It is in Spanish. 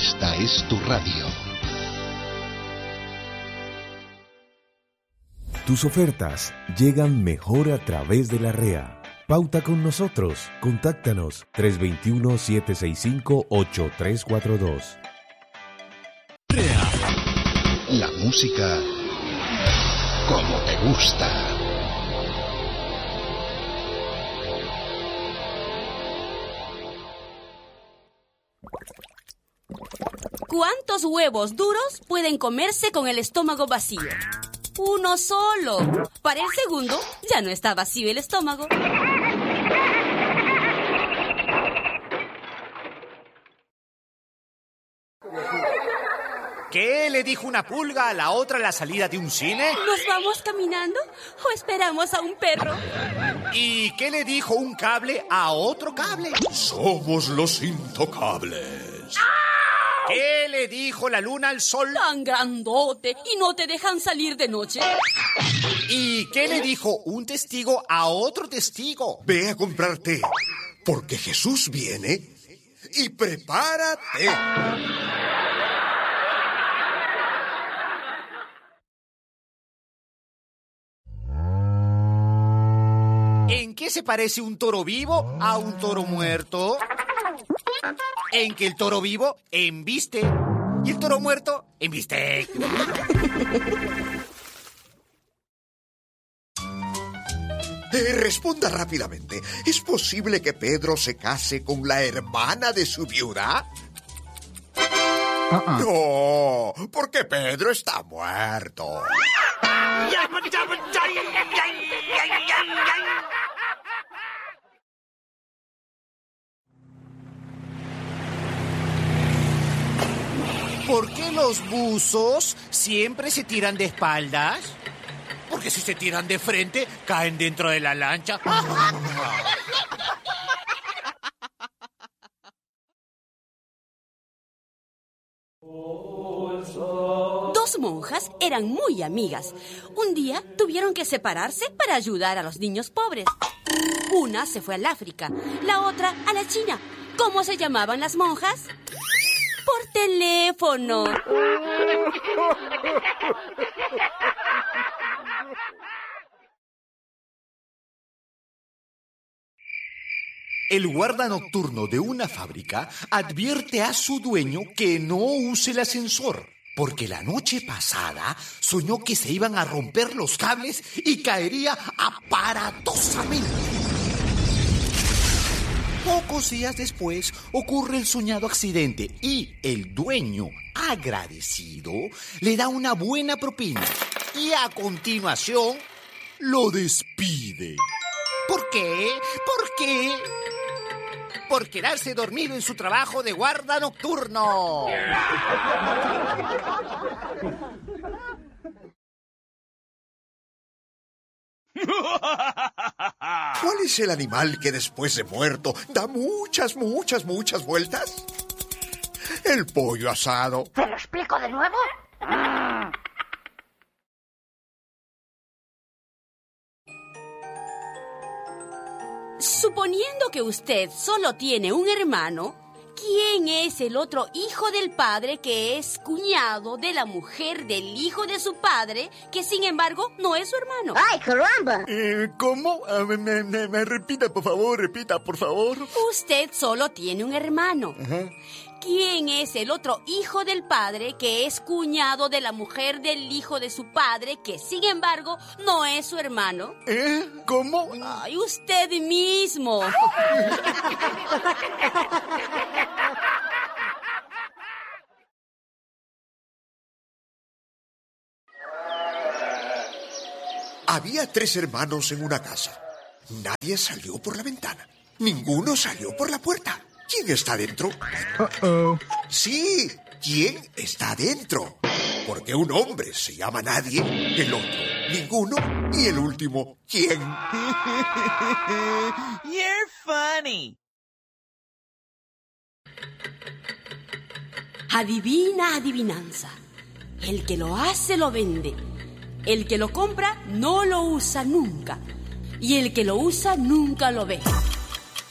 Esta es tu radio. Tus ofertas llegan mejor a través de la REA. Pauta con nosotros. Contáctanos 321-765-8342. REA. La música como te gusta. ¿Cuántos huevos duros pueden comerse con el estómago vacío? Uno solo. Para el segundo, ya no está vacío el estómago. ¿Qué le dijo una pulga a la otra a la salida de un cine? ¿Nos vamos caminando o esperamos a un perro? ¿Y qué le dijo un cable a otro cable? Somos los intocables. ¿Qué le dijo la luna al sol? Tan grandote y no te dejan salir de noche. ¿Y qué le dijo un testigo a otro testigo? Ve a comprar té, porque Jesús viene y prepárate. ¿En qué se parece un toro vivo a un toro muerto? En que el toro vivo embiste y el toro muerto embiste. Responda rápidamente. ¿Es posible que Pedro se case con la hermana de su viuda? No, porque Pedro está muerto. ¿Por qué los buzos siempre se tiran de espaldas? Porque si se tiran de frente, caen dentro de la lancha. Dos monjas eran muy amigas. Un día tuvieron que separarse para ayudar a los niños pobres. Una se fue al África, la otra a la China. ¿Cómo se llamaban las monjas? Por teléfono. El guarda nocturno de una fábrica advierte a su dueño que no use el ascensor, porque la noche pasada soñó que se iban a romper los cables y caería aparatosamente. Pocos días después ocurre el soñado accidente y el dueño, agradecido, le da una buena propina y a continuación lo despide. ¿Por qué? ¿Por qué? Por quedarse dormido en su trabajo de guarda nocturno. ¿Cuál es el animal que después de muerto da muchas vueltas? El pollo asado. ¿Te lo explico de nuevo? Suponiendo que usted solo tiene un hermano, ¿quién es el otro hijo del padre que es cuñado de la mujer del hijo de su padre, que sin embargo no es su hermano? ¡Ay, caramba! ¿Cómo? Me repita, por favor. Usted solo tiene un hermano. Ajá. ¿Quién es el otro hijo del padre que es cuñado de la mujer del hijo de su padre, que sin embargo no es su hermano? ¿Cómo? ¡Ay, usted mismo! Había 3 hermanos en una casa. Nadie salió por la ventana. Ninguno salió por la puerta. ¿Quién está dentro? Sí, ¿quién está dentro? Porque un hombre se llama nadie, el otro ninguno y el último ¿quién? You're funny. Adivina, adivinanza. El que lo hace lo vende. El que lo compra no lo usa nunca. Y el que lo usa nunca lo ve.